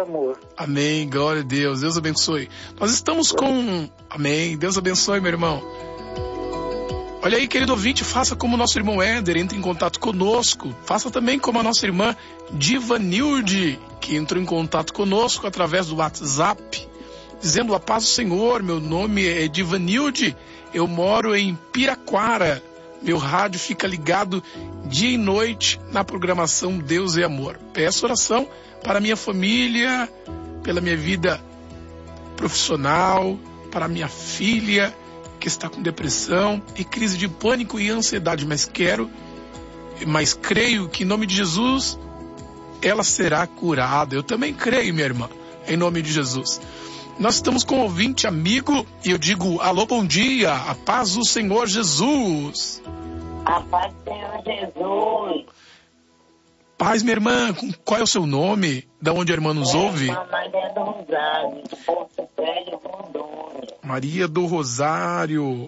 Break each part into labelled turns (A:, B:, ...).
A: amor.
B: Amém, glória a Deus, Deus abençoe. Nós estamos com... Amém, Deus abençoe, meu irmão. Olha aí, querido ouvinte, faça como o nosso irmão Éder, entre em contato conosco. Faça também como a nossa irmã Divanilde, que entrou em contato conosco através do WhatsApp, dizendo: a paz do Senhor, meu nome é Divanilde, eu moro em Piraquara. Meu rádio fica ligado dia e noite na programação Deus é Amor. Peço oração para minha família, pela minha vida profissional, para minha filha, que está com depressão e crise de pânico e ansiedade, mas creio que em nome de Jesus ela será curada. Eu também creio, minha irmã, em nome de Jesus. Nós estamos com um ouvinte amigo e eu digo: alô, bom dia, a paz do Senhor Jesus.
C: A paz do Senhor Jesus.
B: Paz, minha irmã, qual é o seu nome? Da onde a irmã nos ouve?
C: Maria do Rosário, de Porto Velho, Rondônia.
B: Maria do Rosário.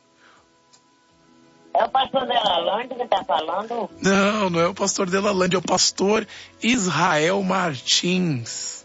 C: É o pastor Delalande que está falando?
B: Não, não é o pastor Delalande, é o pastor Israel Martins.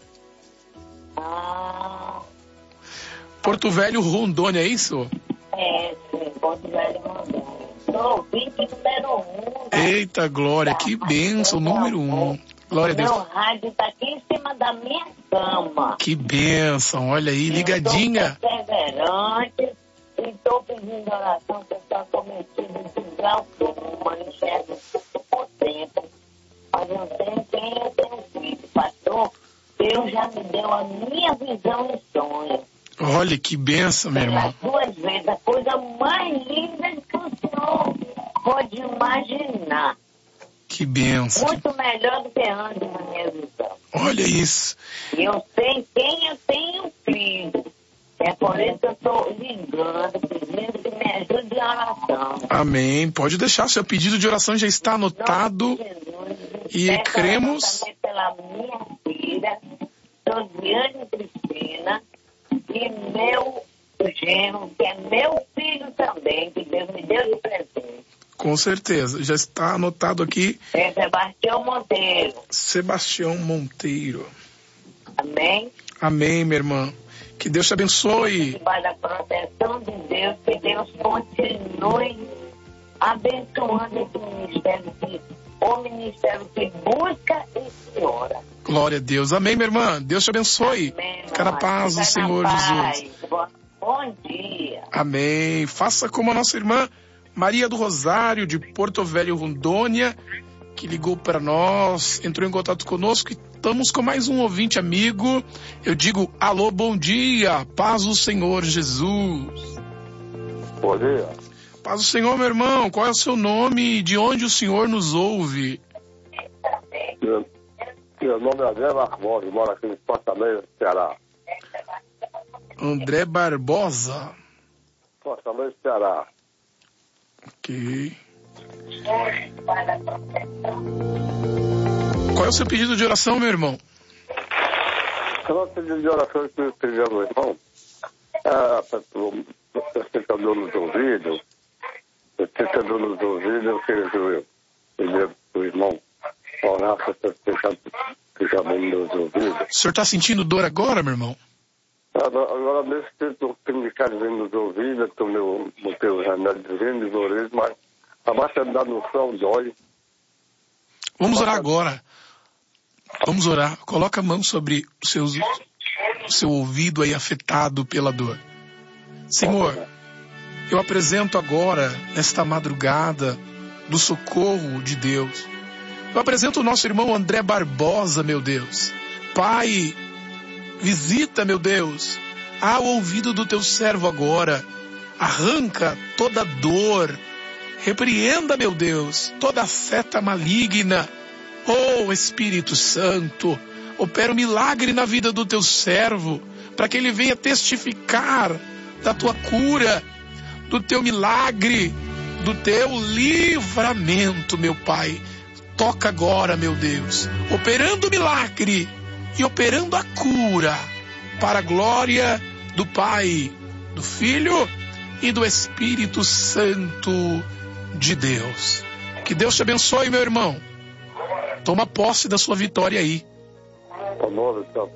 B: Porto Velho, Rondônia, é isso?
C: É, sim, Porto Velho, Rondônia. Sou ouvinte número 1.
B: Eita, glória, que bênção, número 1. Glória a Deus.
C: Meu rádio está aqui em cima da minha cama.
B: Que bênção, olha aí, ligadinha.
C: Eu sou perseverante e estou pedindo oração que está cometido de glaucoma, enxergo por tempo. Mas não sei quem eu tenho filho. Pastor, Deus já me deu a minha visão em sonho.
B: Olha que bênção, meu irmão.
C: Pelas 2 vezes, a coisa mais linda que o senhor pode imaginar.
B: Que bênção.
C: Muito melhor do que antes na minha visão.
B: Olha isso.
C: E eu sei quem eu tenho filho. É por isso que eu estou ligando, pedindo que me ajude em oração.
B: Amém. Pode deixar, seu pedido de oração já está anotado. E cremos.
C: Também pela minha filha, Josiane Cristina, e meu genro, que é meu filho também, que Deus me deu de presente.
B: Com certeza, já está anotado aqui.
C: É Sebastião Monteiro.
B: Sebastião Monteiro.
C: Amém?
B: Amém, minha irmã. Que Deus te abençoe.
C: Debaixo da proteção de Deus, que Deus continue abençoando esse ministério, o ministério que busca e que ora.
B: Glória a Deus. Amém, minha irmã. Deus te abençoe.
C: Amém,
B: Fica na paz do Senhor Jesus.
C: Bom dia.
B: Amém. Faça como a nossa irmã Maria do Rosário, de Porto Velho, Rondônia, que ligou para nós, entrou em contato conosco. Estamos com mais um ouvinte amigo. Eu digo: alô, bom dia, paz do Senhor Jesus.
D: Bom dia.
B: Paz do Senhor, meu irmão. Qual é o seu nome e de onde o Senhor nos ouve?
D: Meu nome é André Barbosa, moro aqui em Fortaleza, Ceará.
B: André Barbosa.
D: Fortaleza, Ceará.
B: Ok. Qual é o seu pedido de oração, meu irmão?
D: O nosso pedido de oração que eu pedi ao meu irmão, você está dando nos ouvidos, eu queria pedir para o irmão orar para você ficar bem nos ouvidos.
B: O senhor está sentindo dor agora, meu irmão?
D: Agora mesmo eu tenho que ficar vendo nos ouvidos, botei o remédio vendo nos ouvidos, mas a baixa da noção dói.
B: Vamos orar agora. Vamos orar. Coloca a mão sobre o seu ouvido aí afetado pela dor. Senhor, eu apresento agora, nesta madrugada, do socorro de Deus. Eu apresento o nosso irmão André Barbosa, meu Deus. Pai, visita, meu Deus, ao ouvido do teu servo agora. Arranca toda dor. Repreenda, meu Deus, toda seta maligna. Oh, Espírito Santo, opera um milagre na vida do teu servo, para que ele venha testificar da tua cura, do teu milagre, do teu livramento, meu Pai. Toca agora, meu Deus, operando o milagre e operando a cura, para a glória do Pai, do Filho e do Espírito Santo de Deus. Que Deus te abençoe, meu irmão. Toma posse da sua vitória aí.